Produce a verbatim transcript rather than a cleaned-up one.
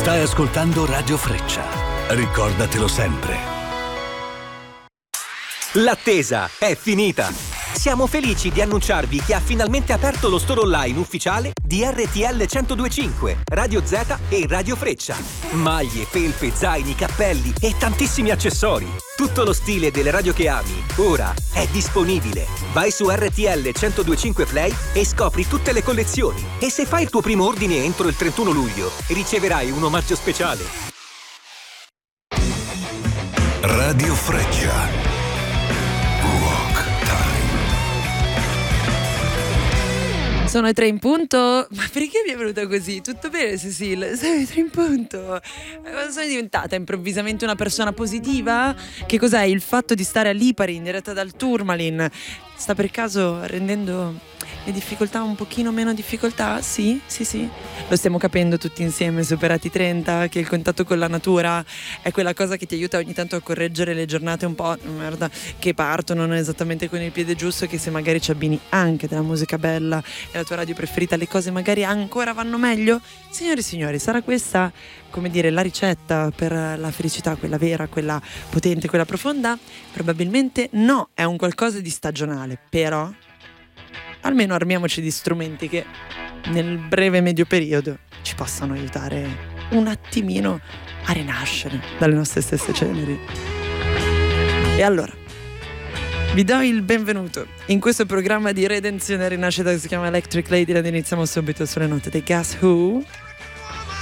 Stai ascoltando Radio Freccia. Ricordatelo sempre. L'attesa è finita! Siamo felici di annunciarvi che ha finalmente aperto lo store online ufficiale di R T L centodue e cinque, Radio Z e Radio Freccia. Maglie, felpe, zaini, cappelli e tantissimi accessori. Tutto lo stile delle radio che ami, ora è disponibile. Vai su R T L centodue e cinque Play e scopri tutte le collezioni. E se fai il tuo primo ordine entro il trentuno luglio, riceverai un omaggio speciale. Radio Freccia. Sono le tre in punto. Ma perché mi è venuta così? Tutto bene, Cecil? Sono le tre in punto. Sono diventata improvvisamente una persona positiva? Che cos'è? Il fatto di stare a Lipari in diretta dal Tourmaline sta per caso rendendo le difficoltà un pochino meno difficoltà? Sì, sì, sì. Lo stiamo capendo tutti insieme, superati trenta, che il contatto con la natura è quella cosa che ti aiuta ogni tanto a correggere le giornate un po' merda che partono non esattamente con il piede giusto, che se magari ci abbini anche della musica bella e la tua radio preferita, le cose magari ancora vanno meglio. Signori e signori, sarà questa, come dire, la ricetta per la felicità, quella vera, quella potente, quella profonda? Probabilmente no, è un qualcosa di stagionale, però almeno armiamoci di strumenti che nel breve medio periodo ci possano aiutare un attimino a rinascere dalle nostre stesse ceneri. E allora vi do il benvenuto in questo programma di redenzione e rinascita che si chiama Electric Lady, ed iniziamo subito sulle note dei Guess Who.